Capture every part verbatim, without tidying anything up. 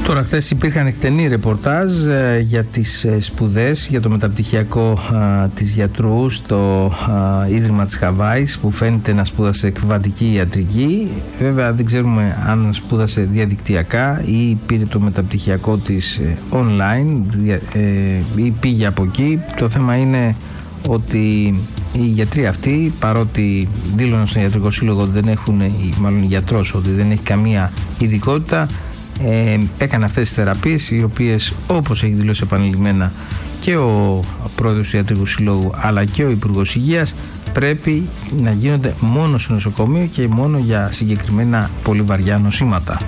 Τώρα χθες υπήρχαν εκτενή ρεπορτάζ ε, για τις ε, σπουδές, για το μεταπτυχιακό ε, της γιατρού στο ε, Ίδρυμα της Χαβάης, που φαίνεται να σπούδασε εκβατική ιατρική. Βέβαια δεν ξέρουμε αν σπούδασε διαδικτυακά ή πήρε το μεταπτυχιακό της ε, online ε, ή πήγε από εκεί. Το θέμα είναι ότι οι γιατροί αυτοί, παρότι δήλωναν στον Ιατρικό Σύλλογο ότι δεν έχουν, ή μάλλον γιατρός, ότι δεν έχει καμία ειδικότητα, Ε, έκανε αυτές τις θεραπείες, οι οποίες, όπως έχει δηλώσει επανειλημμένα και ο πρόεδρος του Ιατρικού Συλλόγου αλλά και ο Υπουργός Υγείας, πρέπει να γίνονται μόνο στο νοσοκομείο και μόνο για συγκεκριμένα πολύ βαριά νοσήματα.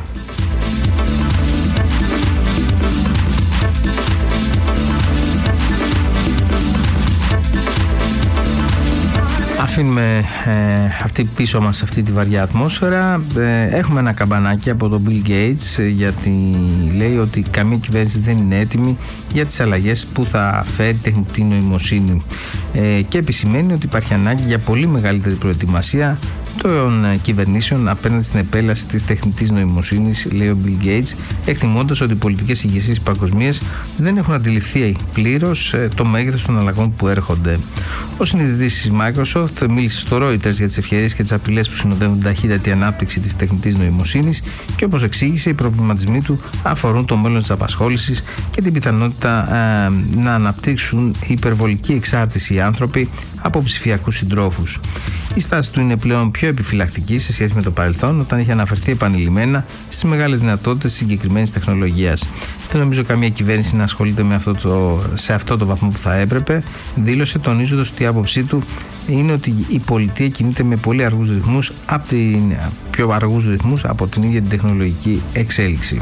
Αφήνουμε ε, αυτή πίσω μας αυτή τη βαριά ατμόσφαιρα. Ε, έχουμε ένα καμπανάκι από τον Bill Gates, ε, γιατί λέει ότι καμία κυβέρνηση δεν είναι έτοιμη για τις αλλαγές που θα φέρει τεχνητή νοημοσύνη, ε, και επισημαίνει ότι υπάρχει ανάγκη για πολύ μεγαλύτερη προετοιμασία των κυβερνήσεων απέναντι στην επέλαση της τεχνητής νοημοσύνης, λέει ο Bill Gates, εκτιμώντας ότι οι πολιτικές ηγεσίες παγκοσμίες δεν έχουν αντιληφθεί πλήρως το μέγεθος των αλλαγών που έρχονται. Ο συνειδητής της Microsoft μίλησε στο Reuters για τις ευκαιρίες και τις απειλές που συνοδεύουν την ταχύτατη ανάπτυξη της τεχνητής νοημοσύνης και, όπως εξήγησε, οι προβληματισμοί του αφορούν το μέλλον της απασχόλησης και την πιθανότητα ε, να αναπτύξουν υπερβολική εξάρτηση οι άνθρωποι από ψηφιακούς συντρόφους. Η στάση του είναι πλέον πιο επιφυλακτική σε σχέση με το παρελθόν, όταν είχε αναφερθεί επανειλημμένα στις μεγάλες δυνατότητες της συγκεκριμένης τεχνολογίας. Δεν νομίζω καμία κυβέρνηση να ασχολείται με αυτό το, σε αυτό το βαθμό που θα έπρεπε, δήλωσε, τονίζοντας ότι η άποψή του είναι ότι η πολιτεία κινείται με πολύ αργούς ρυθμούς, από την, πιο αργούς ρυθμούς από την ίδια την τεχνολογική εξέλιξη.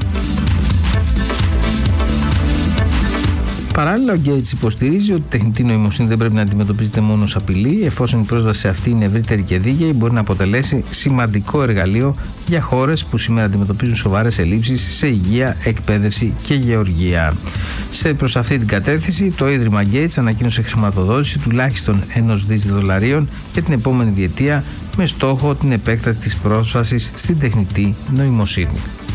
Παράλληλα, ο Gates υποστηρίζει ότι η τεχνητή νοημοσύνη δεν πρέπει να αντιμετωπίζεται μόνο ως απειλή, εφόσον η πρόσβαση σε αυτή είναι ευρύτερη και δίκαιη, μπορεί να αποτελέσει σημαντικό εργαλείο για χώρες που σήμερα αντιμετωπίζουν σοβαρές ελλείψεις σε υγεία, εκπαίδευση και γεωργία. Σε προς αυτή την κατεύθυνση, το Ίδρυμα Gates ανακοίνωσε χρηματοδότηση τουλάχιστον ενός δισεκατομμυρίου δολαρίων για την επόμενη διετία, με στόχο την επέκταση της πρόσβασης στην τεχνητή νοημοσύνη.